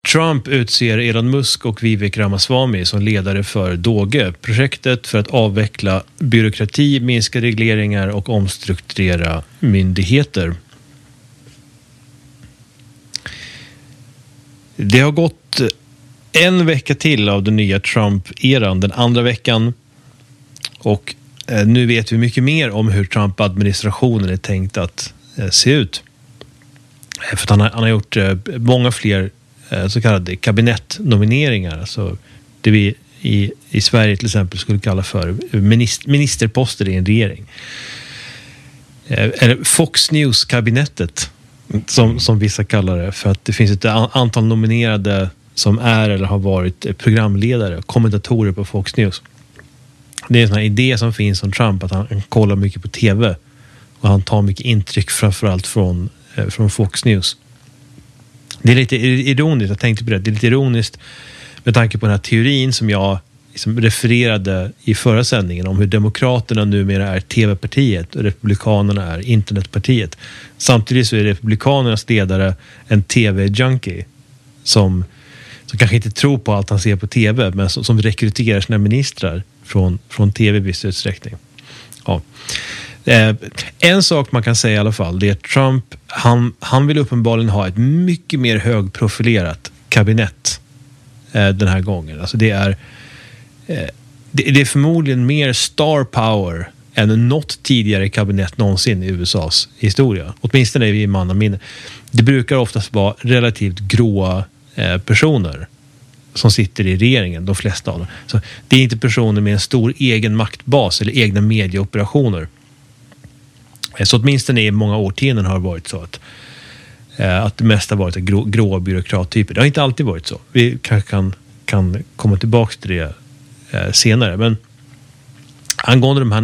Trump utser Elon Musk och Vivek Ramaswamy som ledare för DOGE, projektet för att avveckla byråkrati, minska regleringar och omstrukturera myndigheter. Det har gått en vecka till av den nya Trump-eran, den andra veckan, och nu vet vi mycket mer om hur Trump-administrationen är tänkt att se ut. För att han har gjort många fler så kallade kabinettnomineringar, alltså det vi i Sverige till exempel skulle kalla för ministerposter i en regering. Eller Fox News-kabinettet som vissa kallar det, för att det finns ett antal nominerade som är eller har varit programledare, kommentatorer på Fox News. Det är en sån här idé som finns om Trump, att han kollar mycket på tv och han tar mycket intryck framförallt från Fox News. Det är lite ironiskt, jag tänkte på det är lite ironiskt med tanke på den här teorin som jag liksom refererade i förra sändningen om hur demokraterna numera är tv-partiet och republikanerna är internetpartiet. Samtidigt så är republikanernas ledare en tv-junkie som kanske inte tror på allt han ser på tv, men som rekryterar sina ministrar från tv i viss utsträckning. Ja. En sak man kan säga i alla fall, det är att Trump, han vill uppenbarligen ha ett mycket mer högprofilerat kabinett den här gången. Alltså det är förmodligen mer star power än något tidigare kabinett någonsin i USAs historia. Åtminstone är vi i mannaminne. Det brukar oftast vara relativt gråa personer som sitter i regeringen, de flesta av dem. Så det är inte personer med en stor egen maktbas eller egna medieoperationer. Så åtminstone i många årtionden har det varit så att det mesta har varit grå byråkrattyper. Det har inte alltid varit så. Vi kanske kan komma tillbaka till det senare. Men angående de här